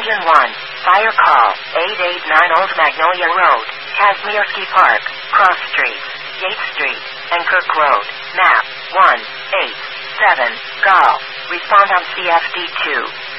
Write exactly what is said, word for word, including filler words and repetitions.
Engine one. Fire call. eight eight nine Old Magnolia Road, Kazmierski Park, Cross Street, Yates Street, and Kirk Road. Map one eight seven. Golf. Respond on C F D two.